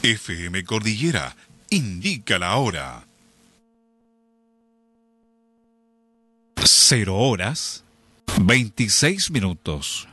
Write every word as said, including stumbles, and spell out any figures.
F M Cordillera indica la hora. Cero horas, veintiséis minutos.